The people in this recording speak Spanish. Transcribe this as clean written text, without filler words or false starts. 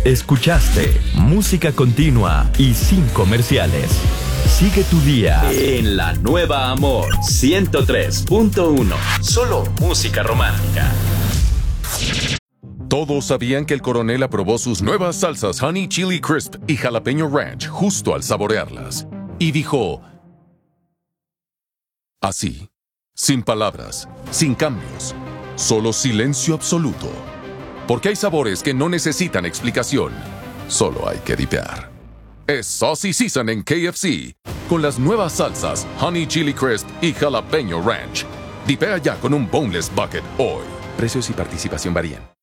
Escuchaste música continua y sin comerciales. Sigue tu día en la nueva Amor 103.1. Solo música romántica. Todos sabían que el coronel aprobó sus nuevas salsas Honey Chili Crisp y Jalapeño Ranch justo al saborearlas. Y dijo... así, sin palabras, sin cambios, solo silencio absoluto. Porque hay sabores que no necesitan explicación, solo hay que dipear. Es Saucy Season en KFC, con las nuevas salsas Honey Chili Crisp y Jalapeño Ranch. Dipea ya con un Boneless Bucket hoy. Precios y participación varían.